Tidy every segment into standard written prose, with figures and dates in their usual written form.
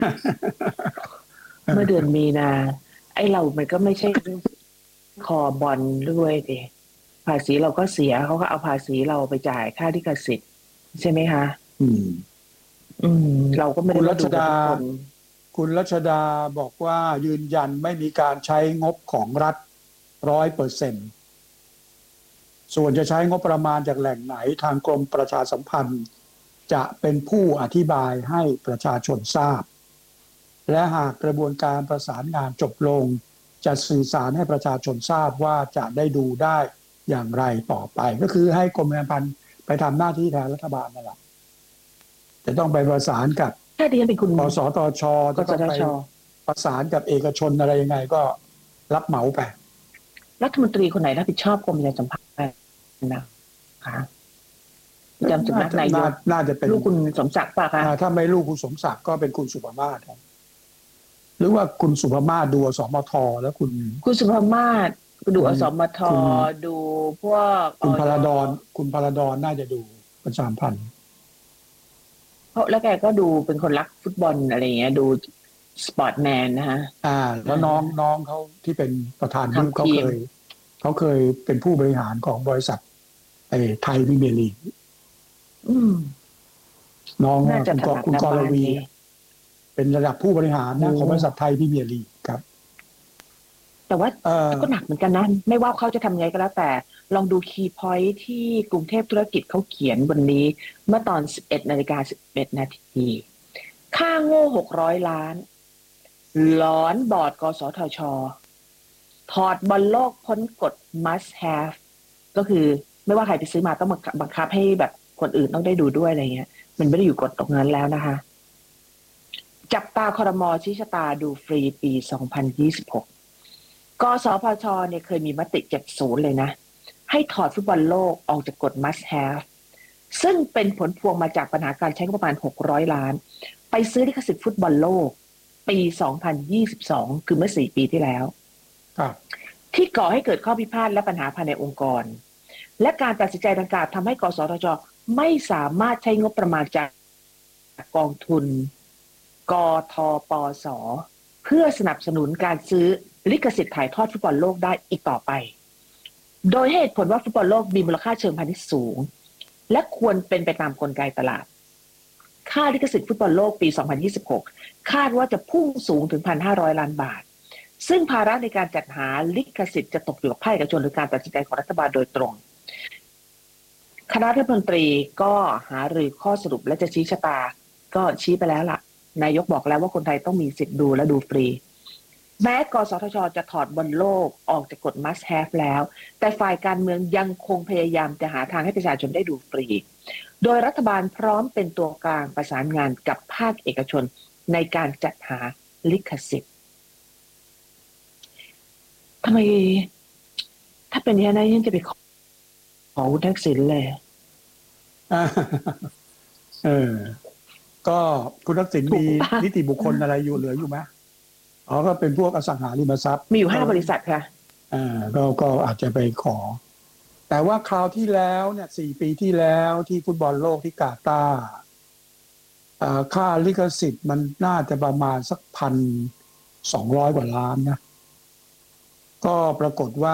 เมื่อเดือนมีนาไอ้เรามันก็ไม่ใช่คอบอลด้วยดิภาษีเราก็เสียเขาก็เอาภาษีเราไปจ่ายค่าลิขสิทธิ์ใช่ไหมคะอืมเราก็ไม่คุณได้มาดูรัชดากันทุกคนคุณรัชดาบอกว่ายืนยันไม่มีการใช้งบของรัฐ100%ส่วนจะใช้งบประมาณจากแหล่งไหนทางกรมประชาสัมพันธ์จะเป็นผู้อธิบายให้ประชาชนทราบและหากกระบวนการประสานงานจบลงจะสื่อสารให้ประชาชนทราบว่าจะได้ดูได้อย่างไรต่อไปก็คือให้กรมประชาสัมพันธ์ไปทำหน้าที่แทนรัฐบาลนั่นแหละจะต้องไปประสานกับถ้าดิฉันเป็นคุณกสทชกจะต้องไปสทชประสานกับเอกชนอะไรยังไงก็รับเหมาไปรัฐมนตรีคนไหนรับผิดชอบกรมประชาสัมพันธ์นะคะประจำสำนักนายกน่าจะเป็นลูกคุณสมศักดิ์ป่ะคะถ้าไม่ลูกคุณสมศักดิ์ก็เป็นคุณสุภมาศหรือว่าคุณสุภมาศดูอสมทแล้วคุณสุภามาศดูคุณอสมทคุณดูพวกคุณพอยลดรคุณพลดรน่าจะดูประชาสัมพันธ์เพราะแล้วแกก็ดูเป็นคนรักฟุตบอลอะไรอย่างเงี้ยดูสปอร์ตแมนนะคะแล้วน้องเขาที่เป็นประธานยุคทำทีมเขาเคยเป็นผู้บริหารของบริษัทไทยพรีเมียร์ลีกอืมน้องน่าจะถนัดคุณนะกรวีบ้านนี้เป็นระดับผู้บริหารโอ้นะของบริษัทไทยพรีเมียร์ลีกครับแต่ว่าเอ่อก็หนักเหมือนกันนะไม่ว่าเขาจะทำไงก็แล้วแต่ลองดูคีย์พอยท์ที่กรุงเทพธุรกิจเขาเขียนวันนี้เมื่อตอน11:11 น.ค่าโง่600 ล้านหลอนบอร์ดกสทชถอดบอลโลกพ้นกฎ must have ก็คือไม่ว่าใครไปซื้อมาต้องบังคับให้แบบคนอื่นต้องได้ดูด้วยอะไรเงี้ยมันไม่ได้อยู่กฎตรงนั้นแล้วนะคะจับตาครม.ชี้ชะตาดูฟรีปี2026กสพชเนี่ยเคยมีมติ70เลยนะให้ถอดฟุตบอลโลกออกจากกฎ must have ซึ่งเป็นผลพวงมาจากปัญหาการใช้งบประมาณ600 ล้านไปซื้อลิขสิทธิ์ฟุตบอลโลกปี2022คือเมื่อ4 ปีที่แล้วครับที่ก่อให้เกิดข้อพิพาทและปัญหาภายในองค์กรและการตัดสินใจดังกล่าวทำให้กสทชไม่สามารถใช้งบประมาณจากกองทุนกทปสเพื่อสนับสนุนการซื้อลิขสิทธิ์ถ่ายทอดฟุตบอลโลกได้อีกต่อไปโดยเหตุผลว่าฟุตบอลโลกมีมูลค่าเชิงพาณิชย์สูงและควรเป็นไปตามกลไกตลาดค่าลิขสิทธิ์ฟุตบอลโลกปี2026คาดว่าจะพุ่งสูงถึง 1,500 ล้านบาทซึ่งภาระในการจัดหาลิขสิทธิ์จะตกอยู่กับภาคเอกชนหรือการตัดสินใจของรัฐบาลโดยตรงคณะรัฐมนตรีก็หารือข้อสรุปและจะชี้ชะตาก็ชี้ไปแล้วล่ะนายกบอกแล้วว่าคนไทยต้องมีสิทธิ์ดูและดูฟรีแม้กสทชจะถอดบอลโลกออกจากกฎ must have แล้วแต่ฝ่ายการเมืองยังคงพยายามจะหาทางให้ประชาชนได้ดูฟรีโดยรัฐบาลพร้อมเป็นตัวกลางประสานงานกับภาคเอกชนในการจัดหาลิขสิทธิ์ทำไมถ้าเป็นอย่างนั้นยังจะไปขอคุณทักษิณเลยเออก็คุณทักษิณมีถูกปะนิติบุคคลอะไรอยู่เหลืออยู่ไหมก็เป็นพวกอสังหาริมทรัพย์มีอยู่5 บริษัทค่ะก็อาจจะไปขอแต่ว่าคราวที่แล้วเนี่ย4 ปีที่แล้วที่ฟุตบอลโลกที่กาตาร์ค่าลิขสิทธิ์มันน่าจะประมาณสัก1,200 กว่าล้านนะก็ปรากฏว่า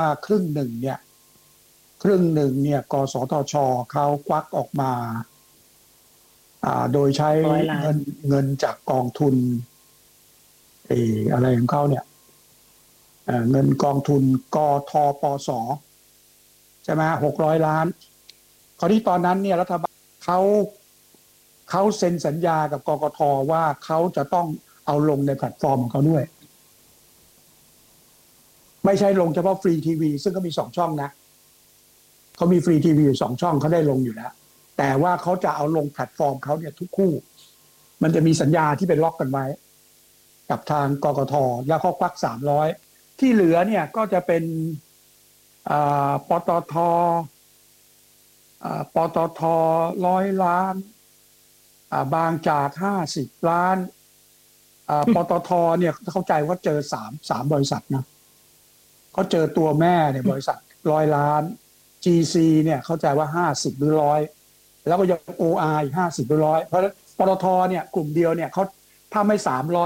ครึ่งหนึ่งเนี่ยกสทชเขาควักออกมาโดยใช้เงินจากกองทุนอะไรของเขาเนี่ยเงินกองทุนกทปสใช่ไหม600 ล้านคราวที่ตอนนั้นเนี่ยรัฐบาลเขาเซ็นสัญญากับกกทว่าเขาจะต้องเอาลงในแพลตฟอร์มของเขาด้วยไม่ใช่ลงเฉพาะฟรีทีวีซึ่งก็มี2 ช่องนะเขามีฟรีทีวีอยู่2 ช่องเขาได้ลงอยู่แล้วแต่ว่าเขาจะเอาลงแพลตฟอร์มเขาเนี่ยทุกคู่มันจะมีสัญญาที่เป็นล็อกกันไว้กับทางกกทแล้วเขาควัก300ที่เหลือเนี่ยก็จะเป็นปตท100 ล้านบางจาก50 ล้านปตทเนี่ยเข้าใจว่าเจอสามบริษัทนะเขาเจอตัวแม่เนี่ยบริษัท100 ล้าน GC เนี่ยเข้าใจว่า50หรือ100แล้วก็ยัง OR อีก50หรือ100เพราะปตทเนี่ยกลุ่มเดียวเนี่ยถ้าไม่300